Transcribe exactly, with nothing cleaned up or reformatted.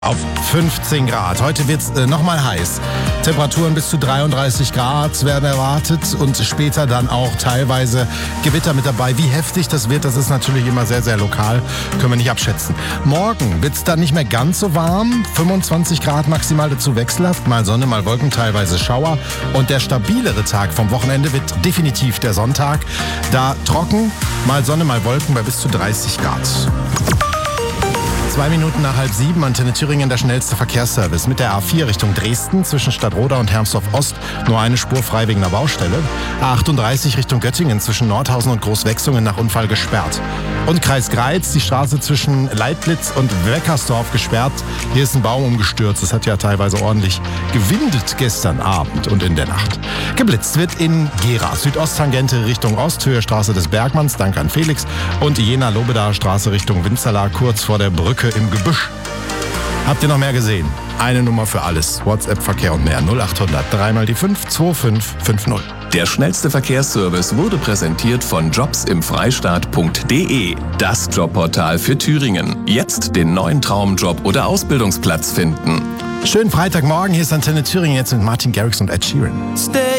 Auf fünfzehn Grad. Heute wird es äh, nochmal heiß. Temperaturen bis zu dreiunddreißig Grad werden erwartet und später dann auch teilweise Gewitter mit dabei. Wie heftig das wird, das ist natürlich immer sehr, sehr lokal. Können wir nicht abschätzen. Morgen wird es dann nicht mehr ganz so warm. fünfundzwanzig Grad maximal, dazu wechselhaft. Mal Sonne, mal Wolken, teilweise Schauer. Und der stabilere Tag vom Wochenende wird definitiv der Sonntag. Da trocken, mal Sonne, mal Wolken bei bis zu dreißig Grad. Zwei Minuten nach halb sieben, Antenne Thüringen, der schnellste Verkehrsservice. Mit der A vier Richtung Dresden zwischen Stadtroda und Hermsdorf Ost nur eine Spur frei wegen einer Baustelle. A achtunddreißig Richtung Göttingen zwischen Nordhausen und Großwechsungen nach Unfall gesperrt. Und Kreis Greiz, die Straße zwischen Leitblitz und Weckersdorf gesperrt. Hier ist ein Baum umgestürzt. Es hat ja teilweise ordentlich gewindet gestern Abend und in der Nacht. Geblitzt wird in Gera, Südosttangente Richtung Ost, Höhe Straße des Bergmanns, danke an Felix. Und Jena-Lobedaer Straße Richtung Winzerla, kurz vor der Brücke im Gebüsch. Habt ihr noch mehr gesehen? Eine Nummer für alles. WhatsApp-Verkehr und mehr. null achthundert drei mal die fünf zwei fünf fünf null. Der schnellste Verkehrsservice wurde präsentiert von jobs im freistaat punkt de. Das Jobportal für Thüringen. Jetzt den neuen Traumjob oder Ausbildungsplatz finden. Schönen Freitagmorgen. Hier ist Antenne Thüringen jetzt mit Martin Garrix und Ed Sheeran. Stay